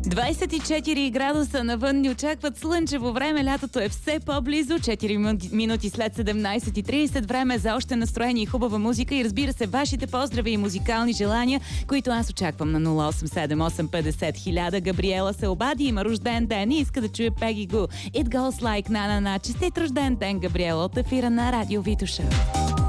24 градуса навън ни очакват слънчево време. Лятото е все по-близо. 4 минути след 17:30. Време за още настроение и хубава музика. И разбира се, вашите поздрави и музикални желания, които аз очаквам на 087850 Габриела се обади, има рожден ден и иска да чуе Пеги Гу. It goes like на. Честит рожден ден, Габриела, от ефира на Радио Витоша.